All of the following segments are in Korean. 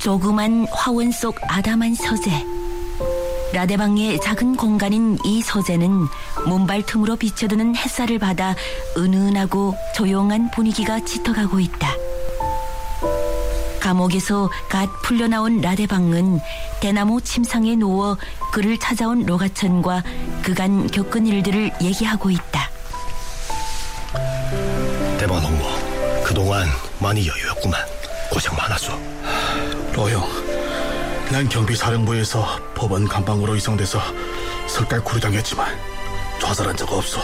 조그만 화원 속 아담한 서재. 라데방의 작은 공간인 이 서재는 문발 틈으로 비쳐드는 햇살을 받아 은은하고 조용한 분위기가 짙어가고 있다. 감옥에서 갓 풀려나온 라데방은 대나무 침상에 누워 그를 찾아온 로가천과 그간 겪은 일들을 얘기하고 있다. 대방 동무, 그동안 많이 여유였구만. 고생 많았어. 로형, 난 경비사령부에서 법원 감방으로 이송돼서 석 달 구류당했지만 좌절한 적 없어.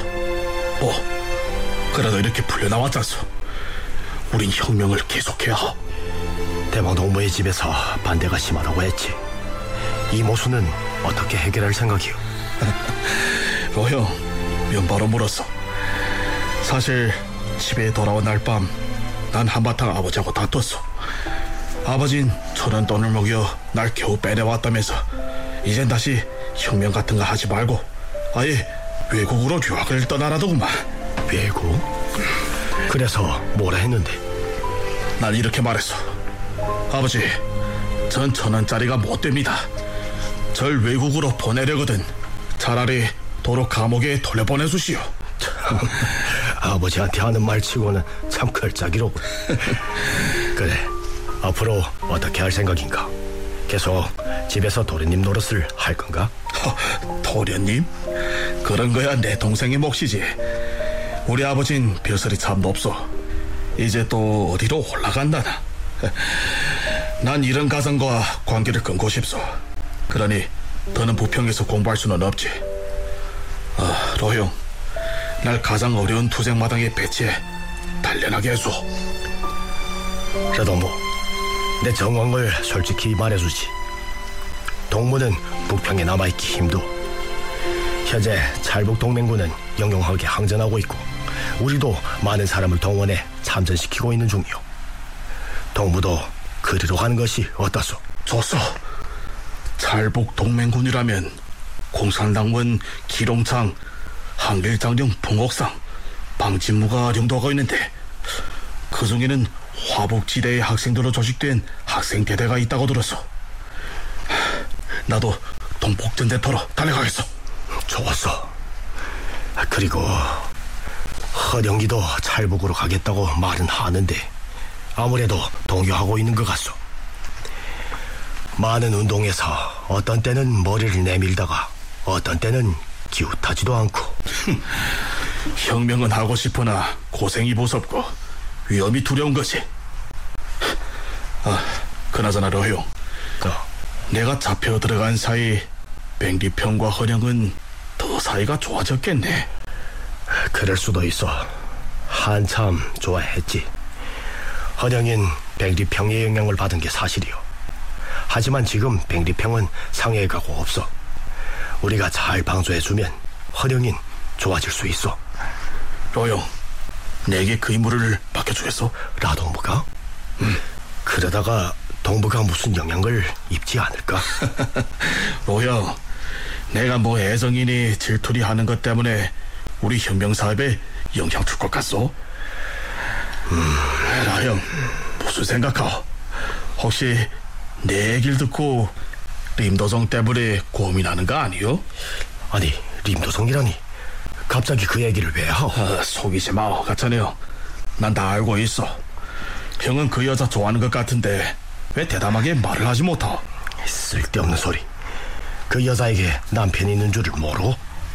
그래도 이렇게 풀려나왔잖소. 우린 혁명을 계속해야 하. 대방 동무의 집에서 반대가 심하다고 했지. 이 모순은 어떻게 해결할 생각이오? 로형, 면바로 물었어. 사실 집에 돌아온 날 밤 난 한바탕 아버지하고 다퉜어. 아버진 1,000원 돈을 먹여 날 겨우 빼내왔다면서 이젠 다시 혁명 같은 거 하지 말고 아예 외국으로 유학을 떠나라더구만. 외국? 그래서 뭐라 했는데? 난 이렇게 말했어. 아버지, 전 1,000원짜리가 못 됩니다. 절 외국으로 보내려거든 차라리 도로 감옥에 돌려보내주시오. 아버지한테 하는 말치고는 참 걸작이로군. 그래, 앞으로 어떻게 할 생각인가? 계속 집에서 도련님 노릇을 할 건가? 도련님? 그런 거야 내 동생의 몫이지. 우리 아버진 벼슬이 참 높소. 이제 또 어디로 올라간다나. 난 이런 가정과 관계를 끊고 싶소. 그러니 더는 부평에서 공부할 수는 없지. 로형, 날 가장 어려운 투쟁마당에 배치해 단련하게 해줘. 라동무, 내 정황을 솔직히 말해주지. 동무는 부평에 남아있기 힘도. 현재 찰북동맹군은 영영하게 항전하고 있고 우리도 많은 사람을 동원해 참전시키고 있는 중이오. 동무도 그리로 가는 것이 어떠소? 좋소. 찰북동맹군이라면 공산당원 기롱창, 한길장령 풍옥상, 방진무가 영도하고 있는데 그 중에는 화북지대의 학생들로 조직된 학생대대가 있다고 들었어. 나도 동북전대터로 달려가겠어. 좋았어. 그리고 허령기도 찰북으로 가겠다고 말은 하는데 아무래도 동요하고 있는 것 같소. 많은 운동에서 어떤 때는 머리를 내밀다가 어떤 때는 기웃하지도 않고. 혁명은 하고 싶으나 고생이 무섭고 위험이 두려운 것이. 그나저나 로형, 내가 잡혀 들어간 사이 백리평과 헌영은 더 사이가 좋아졌겠네. 그럴 수도 있어. 한참 좋아했지. 헌영인 백리평의 영향을 받은 게 사실이요. 하지만 지금 백리평은 상해에 가고 없어. 우리가 잘 방조해주면 헌영인 좋아질 수 있어. 로형, 내게 그 임무를 맡겨주겠어? 라동무가? 그러다가 동무가 무슨 영향을 입지 않을까? 로형, 내가 뭐 애정이니 질투리 하는 것 때문에 우리 혁명사업에 영향 줄 것 같소? 라형, 무슨 생각하오? 혹시 내 얘기를 듣고 림도성 때문에 고민하는 거 아니요? 아니, 림도성이라니 갑자기 그 얘기를 왜 하오? 속이지 마오, 가천이요. 난 다 알고 있어. 형은 그 여자 좋아하는 것 같은데 왜 대담하게 말을 하지 못하오? 쓸데없는 소리. 그 여자에게 남편이 있는 줄을 모르고?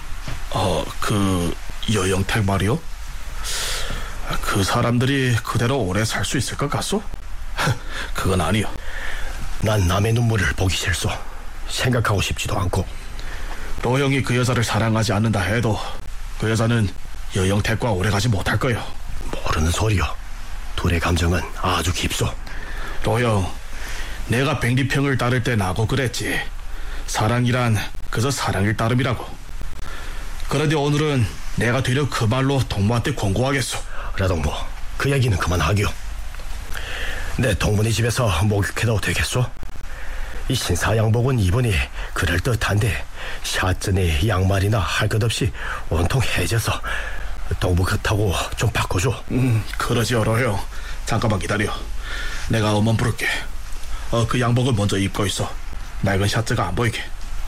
그 여영택 말이요? 그 사람들이 그대로 오래 살 수 있을 것 같소? 그건 아니요. 난 남의 눈물을 보기 싫소. 생각하고 싶지도 않고. 로형이 그 여자를 사랑하지 않는다 해도 그 여자는 여영택과 오래가지 못할 거요. 모르는 소리요. 둘의 감정은 아주 깊소. 로형, 내가 백리평을 따를 때 나고 그랬지. 사랑이란 그저 사랑일 따름이라고. 그런데 오늘은 내가 되려 그 말로 동무한테 권고하겠소. 라동무, 그 얘기는 그만하기요. 내 동문의 집에서 목욕해도 되겠소? 이 신사양복은 입으니 그럴듯한데 샤츠니 양말이나 할 것 없이 온통 해져서 동무 같다고 좀 바꿔줘. 그러지 어려요. 잠깐만 기다려. 내가 어머 부를게. 그 양복을 먼저 입고 있어. 낡은 샤츠가 안 보이게.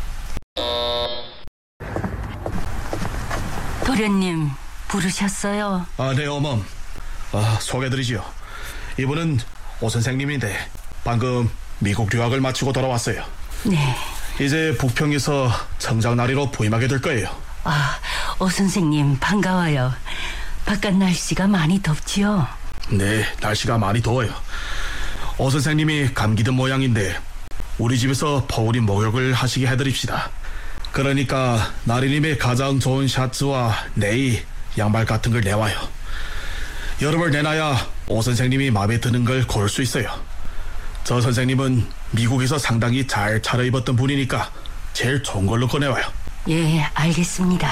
도련님 부르셨어요? 네, 어멈. 소개드리지요. 이분은 오 선생님인데 방금 미국 유학을 마치고 돌아왔어요. 네. 이제 북평에서 청장나리로 부임하게 될 거예요. 오 선생님 반가워요. 바깥 날씨가 많이 덥지요? 네, 날씨가 많이 더워요. 오 선생님이 감기 든 모양인데 우리 집에서 퍼울인 목욕을 하시게 해드립시다. 그러니까 나리님의 가장 좋은 샤츠와 네이, 양말 같은 걸 내와요. 여름을 내놔야 오 선생님이 마음에 드는 걸 고를 수 있어요. 저 선생님은 미국에서 상당히 잘 차려입었던 분이니까 제일 좋은 걸로 꺼내와요. 예, 알겠습니다.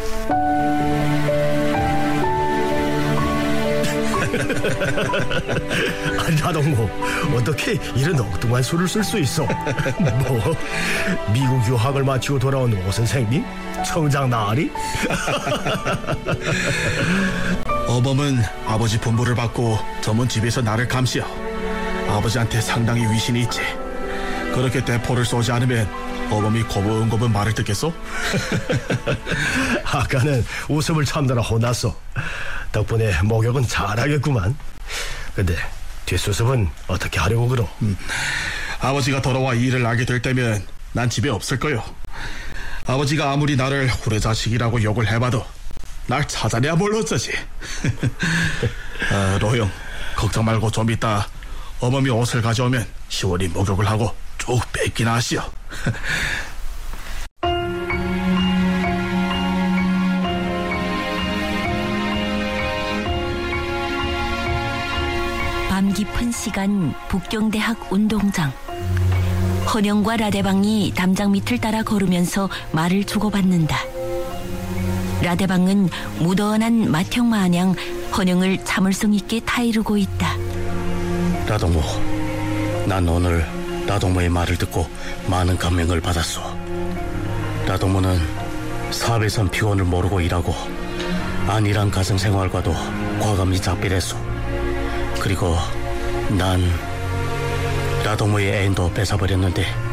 나동무, 어떻게 이런 엉뚱한 수를 쓸 수 있어? 뭐, 미국 유학을 마치고 돌아온 오 선생님? 청장 나으리? 어범은 아버지 분부를 받고 전문 집에서 나를 감시어. 아버지한테 상당히 위신이 있지. 그렇게 대포를 쏘지 않으면 어범이 고분고분 말을 듣겠소? 아까는 웃음을 참느라 혼났어. 덕분에 목욕은 잘하겠구만. 근데 뒷수습은 어떻게 하려고 그러? 아버지가 돌아와 이 일을 알게 될 때면 난 집에 없을 거요. 아버지가 아무리 나를 후레자식이라고 욕을 해봐도 날 찾아내야 뭘 어쩌지. 로형, 걱정 말고 좀 이따 어머니 옷을 가져오면 시원히 목욕을 하고 쭉 뺏기나 하시오. 밤 깊은 시간 북경대학 운동장. 헌영과 라대방이 담장 밑을 따라 걸으면서 말을 주고받는다. 라대방은 무던한 맏형 마냥 헌영을 참을성 있게 타이르고 있다. 라동무, 난 오늘 라동무의 말을 듣고 많은 감명을 받았소. 라동무는 사업에선 피곤을 모르고 일하고 안일한 가정생활과도 과감히 작별했소. 그리고 난 라동무의 애인도 뺏어버렸는데